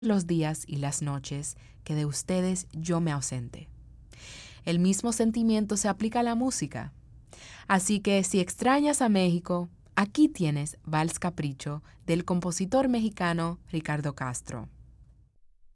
los días y las noches que de ustedes yo me ausente. El mismo sentimiento se aplica a la música. Así que si extrañas a México, aquí tienes Vals Capricho del compositor mexicano Ricardo Castro.